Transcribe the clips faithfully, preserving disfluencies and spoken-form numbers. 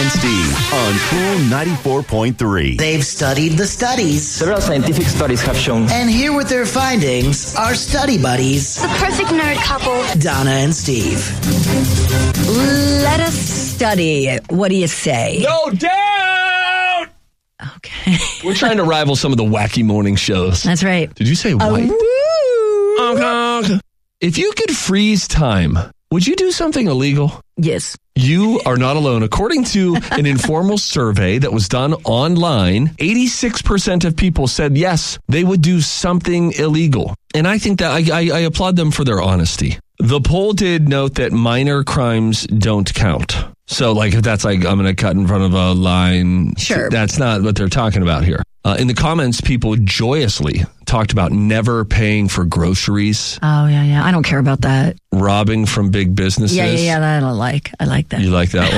and Steve on Cool ninety-four point three. They've studied the studies. Several scientific studies have shown. And here with their findings are study buddies, The perfect nerd couple. Donna and Steve. Let us study. What do you say? No doubt! Okay. We're trying to rival some of the wacky morning shows. That's right. Did you say Uh, white? woo! Okay. If you could freeze time, would you do something illegal? Yes. You are not alone. According to an informal survey that was done online, eighty-six percent of people said yes, they would do something illegal. And I think that I, I, I applaud them for their honesty. The poll did note that minor crimes don't count. So, like, if that's like, I'm going to cut in front of a line. Sure. That's not what they're talking about here. Uh, in the comments, people joyously talked about never paying for groceries, Oh, yeah, yeah. I don't care about that. robbing from big businesses. Yeah, yeah, yeah. That I don't like. I like that. You like that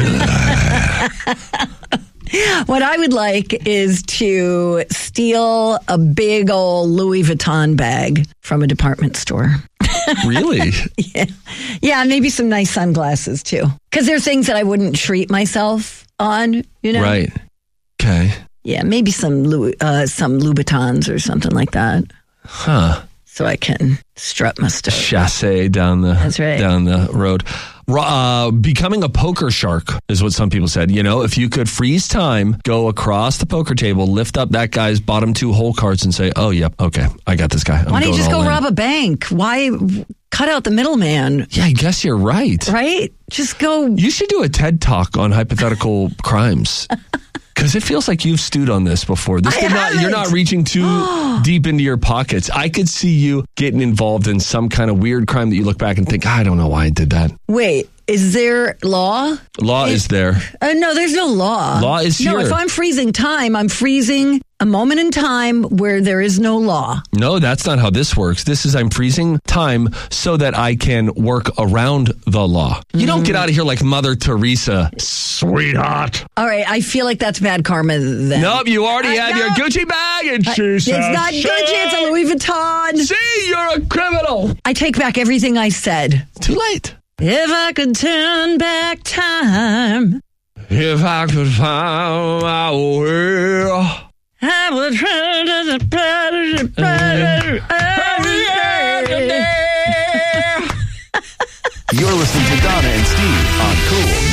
one? Oh, really? What I would like is to steal a big old Louis Vuitton bag from a department store. Really? Yeah. Yeah, maybe some nice sunglasses, too. Because there's things that I wouldn't treat myself on, you know? Right. Okay. Yeah, maybe some Louis, uh, some Louboutins or something like that. Huh. So I can strut my stuff. Chassé down the That's right. down the road. Uh, becoming a poker shark is what some people said. You know, if you could freeze time, go across the poker table, lift up that guy's bottom two hole cards and say, oh, yep, okay, I got this guy. I'm Why don't you going just all go in. rob a bank? Why cut out the middleman, Yeah, I guess you're right. right? Just go. You should do a TED Talk on hypothetical crimes. Because it feels like you've stewed on this before. This I did not. You're haven't. not reaching too deep into your pockets. I could see you getting involved in some kind of weird crime that you look back and think, I don't know why I did that. Wait, is there law? Law is there. Uh, no, there's no law. Law is No, here. if I'm freezing time, I'm freezing a moment in time where there is no law. No, that's not how this works. This is I'm freezing time so that I can work around the law. You don't get out of here like Mother Teresa, sweetheart. All right, I feel like that's bad karma then. Nope, you already I have your know. Gucci bag and she It's said, not Gucci, it's a Louis Vuitton. See, you're a criminal. I take back everything I said. Too late. If I could turn back time. If I could find my way